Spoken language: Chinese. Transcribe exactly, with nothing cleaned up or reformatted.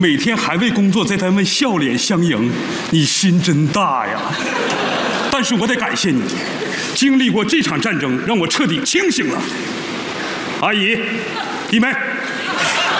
每天还为工作在单位笑脸相迎，你心真大呀！但是我得感谢你，经历过这场战争，让我彻底清醒了。阿姨，弟妹。